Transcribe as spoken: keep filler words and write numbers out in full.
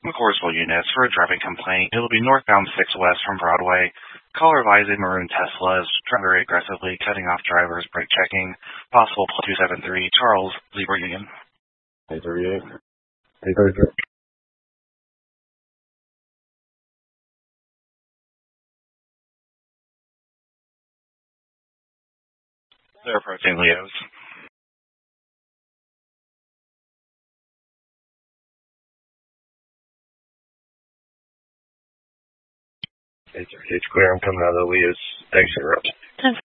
Corsville units for a driving complaint. It will be northbound six west from Broadway. Caller advised a maroon Tesla is driving very aggressively, cutting off drivers, brake checking. Possible plus two seven three, Charles, Zebra Union. eight thirty-eight. eight thirty-three. They're approaching Leo's. eight thirty-eight, clear. I'm coming out of the Leo's exit route.